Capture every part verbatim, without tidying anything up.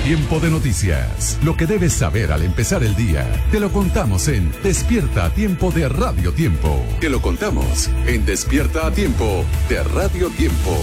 Tiempo de noticias. Lo que debes saber al empezar el día. Te lo contamos en Despierta a Tiempo de Radio Tiempo. Te lo contamos en Despierta a Tiempo de Radio Tiempo.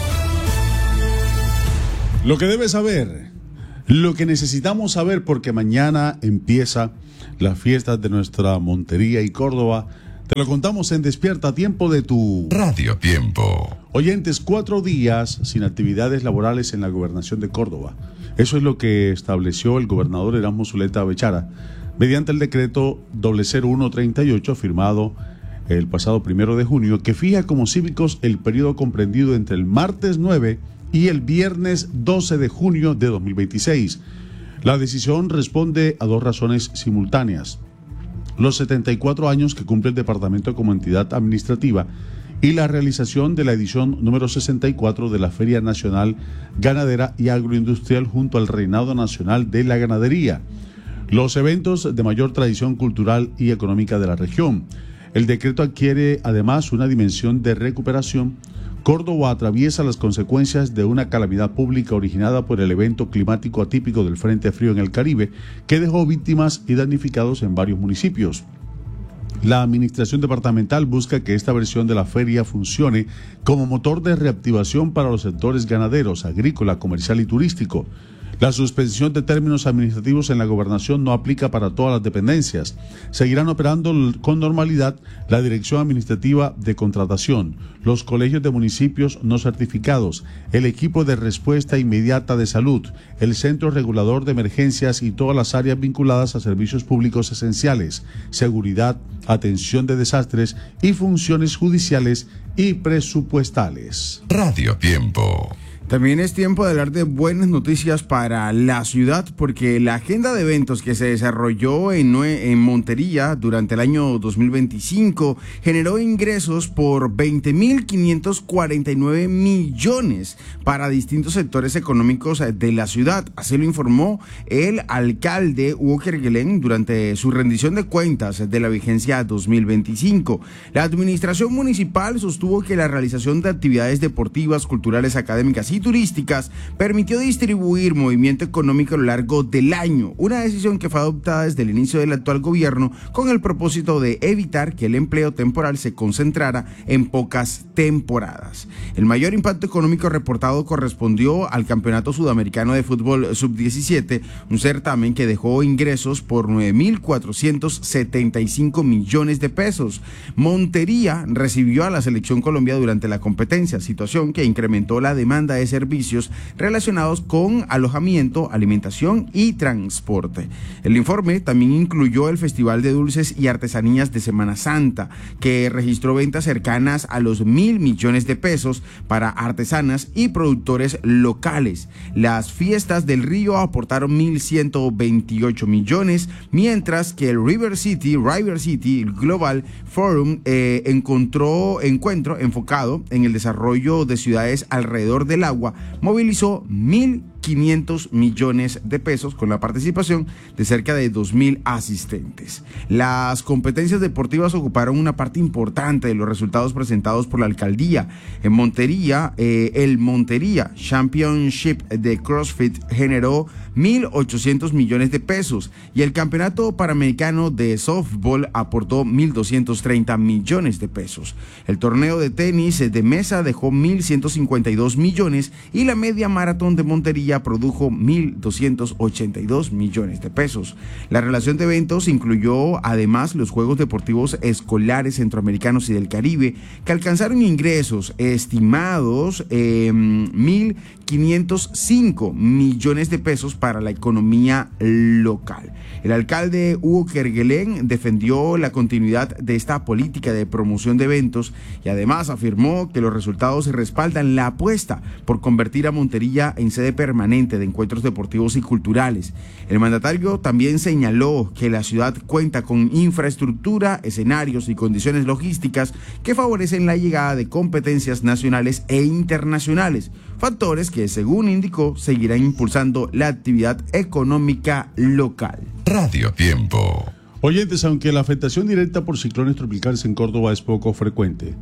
Lo que debes saber, lo que necesitamos saber, porque mañana empieza las fiestas de nuestra Montería y Córdoba. Te lo contamos en Despierta a Tiempo de tu Radio Tiempo. Oyentes, cuatro días sin actividades laborales en la gobernación de Córdoba. Eso es lo que estableció el gobernador Erasmo Zuleta Bechara mediante el decreto cero uno treinta y ocho firmado el pasado primero de junio, que fija como cívicos el periodo comprendido entre el martes nueve y el viernes doce de junio de dos mil veintiséis. La decisión responde a dos razones simultáneas: los setenta y cuatro años que cumple el departamento como entidad administrativa y la realización de la edición número sesenta y cuatro de la Feria Nacional Ganadera y Agroindustrial junto al Reinado Nacional de la Ganadería, los eventos de mayor tradición cultural y económica de la región. El decreto adquiere además una dimensión de recuperación. Córdoba atraviesa las consecuencias de una calamidad pública originada por el evento climático atípico del Frente Frío en el Caribe, que dejó víctimas y damnificados en varios municipios. La administración departamental busca que esta versión de la feria funcione como motor de reactivación para los sectores ganaderos, agrícola, comercial y turístico. La suspensión de términos administrativos en la gobernación no aplica para todas las dependencias. Seguirán operando con normalidad la Dirección Administrativa de Contratación, los colegios de municipios no certificados, el equipo de respuesta inmediata de salud, el Centro Regulador de Emergencias y todas las áreas vinculadas a servicios públicos esenciales, seguridad, atención de desastres y funciones judiciales y presupuestales. Radio Tiempo. También es tiempo de hablar de buenas noticias para la ciudad, porque la agenda de eventos que se desarrolló en, en Montería durante el año dos mil veinticinco generó ingresos por veinte mil quinientos cuarenta y nueve millones para distintos sectores económicos de la ciudad. Así lo informó el alcalde Hugo Kerguelen durante su rendición de cuentas de la vigencia dos mil veinticinco. La administración municipal sostuvo que la realización de actividades deportivas, culturales, académicas y turísticas permitió distribuir movimiento económico a lo largo del año, una decisión que fue adoptada desde el inicio del actual gobierno con el propósito de evitar que el empleo temporal se concentrara en pocas temporadas. El mayor impacto económico reportado correspondió al Campeonato Sudamericano de Fútbol sub diecisiete, un certamen que dejó ingresos por nueve mil cuatrocientos setenta y cinco millones de pesos. Montería recibió a la Selección Colombia durante la competencia, situación que incrementó la demanda de servicios relacionados con alojamiento, alimentación y transporte. El informe también incluyó el Festival de Dulces y Artesanías de Semana Santa, que registró ventas cercanas a los mil millones de pesos para artesanas y productores locales. Las fiestas del Río aportaron mil ciento veintiocho millones, mientras que el River City, River City Global Forum eh, encontró encuentro enfocado en el desarrollo de ciudades alrededor del agua movilizó mil quinientos millones de pesos con la participación de cerca de dos mil asistentes. Las competencias deportivas ocuparon una parte importante de los resultados presentados por la alcaldía. En Montería, eh, el Montería Championship de CrossFit generó mil ochocientos millones de pesos y el Campeonato Panamericano de Softball aportó mil doscientos treinta millones de pesos. El torneo de tenis de mesa dejó mil ciento cincuenta y dos millones y la media maratón de Montería produjo mil doscientos ochenta y dos millones de pesos. La relación de eventos incluyó además los Juegos Deportivos Escolares Centroamericanos y del Caribe, que alcanzaron ingresos estimados en mil quinientos cinco millones de pesos para la economía local. El alcalde Hugo Kerguelen defendió la continuidad de esta política de promoción de eventos y además afirmó que los resultados respaldan la apuesta por convertir a Montería en sede permanente de encuentros deportivos y culturales. El mandatario también señaló que la ciudad cuenta con infraestructura, escenarios y condiciones logísticas que favorecen la llegada de competencias nacionales e internacionales, factores que, según indicó, seguirán impulsando la actividad económica local. Radio Tiempo. Oyentes, aunque la afectación directa por ciclones tropicales en Córdoba es poco frecuente,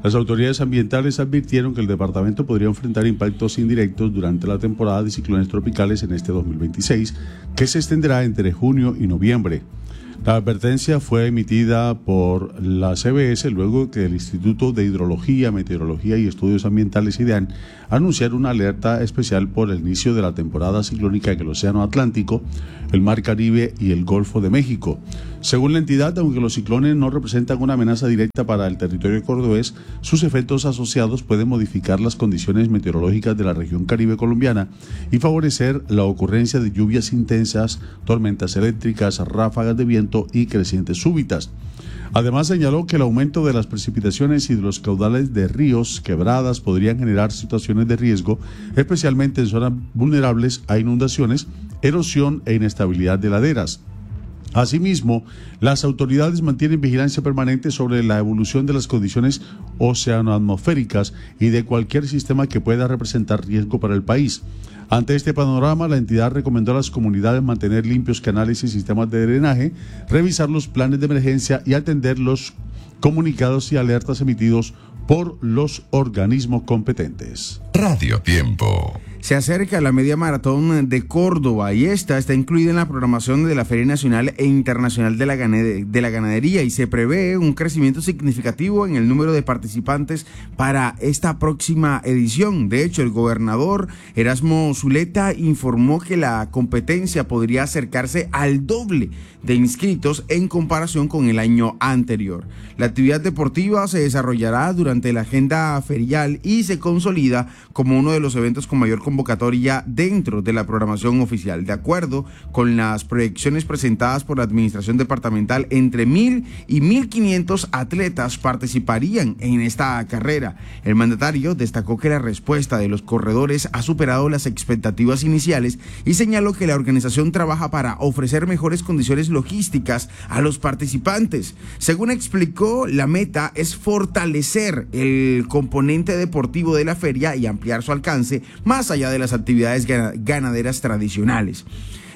Las autoridades ambientales advirtieron que el departamento podría enfrentar impactos indirectos durante la temporada de ciclones tropicales en este dos mil veintiséis, que se extenderá entre junio y noviembre. La advertencia fue emitida por la C B S luego que el Instituto de Hidrología, Meteorología y Estudios Ambientales IDEAN anunciara una alerta especial por el inicio de la temporada ciclónica en el Océano Atlántico, el Mar Caribe y el Golfo de México. Según la entidad, aunque los ciclones no representan una amenaza directa para el territorio cordobés, sus efectos asociados pueden modificar las condiciones meteorológicas de la región caribe colombiana y favorecer la ocurrencia de lluvias intensas, tormentas eléctricas, ráfagas de viento y crecientes súbitas. Además, señaló que el aumento de las precipitaciones y de los caudales de ríos, quebradas, podrían generar situaciones de riesgo, especialmente en zonas vulnerables a inundaciones, erosión e inestabilidad de laderas. Asimismo, las autoridades mantienen vigilancia permanente sobre la evolución de las condiciones oceanoatmosféricas y de cualquier sistema que pueda representar riesgo para el país. Ante este panorama, la entidad recomendó a las comunidades mantener limpios canales y sistemas de drenaje, revisar los planes de emergencia y atender los comunicados y alertas emitidos por los organismos competentes. Radio Tiempo. Se acerca la media maratón de Córdoba y esta está incluida en la programación de la Feria Nacional e Internacional de la, de la Ganadería y se prevé un crecimiento significativo en el número de participantes para esta próxima edición. De hecho, el gobernador Erasmo Zuleta informó que la competencia podría acercarse al doble de inscritos en comparación con el año anterior. La actividad deportiva se desarrollará durante la agenda ferial y se consolida como uno de los eventos con mayor convocatoria dentro de la programación oficial. De acuerdo con las proyecciones presentadas por la administración departamental, entre mil y mil quinientos atletas participarían en esta carrera. El mandatario destacó que la respuesta de los corredores ha superado las expectativas iniciales y señaló que la organización trabaja para ofrecer mejores condiciones logísticas a los participantes. Según explicó, la meta es fortalecer el componente deportivo de la feria y ampliar su alcance más allá de las actividades ganaderas tradicionales.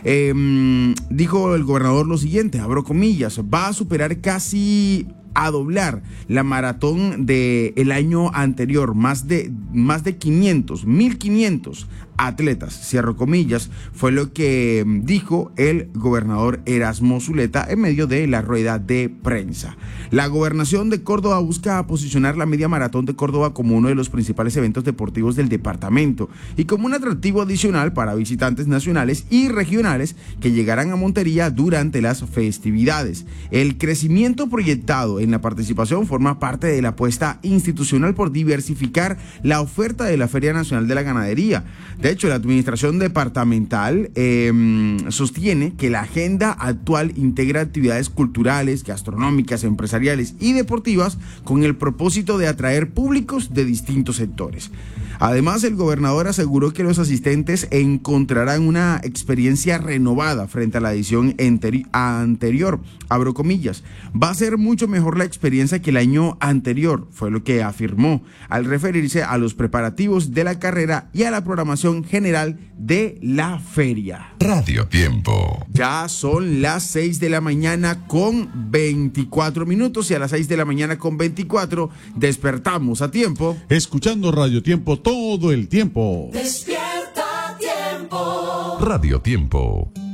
Eh, dijo el gobernador lo siguiente, abro comillas, va a superar casi a doblar la maratón del año anterior, más de, más de quinientos, mil quinientos atletas, cierro comillas, fue lo que dijo el gobernador Erasmo Zuleta en medio de la rueda de prensa. La gobernación de Córdoba busca posicionar la media maratón de Córdoba como uno de los principales eventos deportivos del departamento y como un atractivo adicional para visitantes nacionales y regionales que llegarán a Montería durante las festividades. El crecimiento proyectado en la participación forma parte de la apuesta institucional por diversificar la oferta de la Feria Nacional de la Ganadería. De hecho, la administración departamental eh, sostiene que la agenda actual integra actividades culturales, gastronómicas, empresariales y deportivas con el propósito de atraer públicos de distintos sectores. Además, el gobernador aseguró que los asistentes encontrarán una experiencia renovada frente a la edición anterior, abro comillas, va a ser mucho mejor la experiencia que el año anterior, fue lo que afirmó al referirse a los preparativos de la carrera y a la programación general de la feria. Radio Tiempo. Ya son las seis de la mañana con veinticuatro minutos y a las seis de la mañana con veinticuatro despertamos a tiempo. Escuchando Radio Tiempo todo el tiempo. Despierta Tiempo. Radio Tiempo.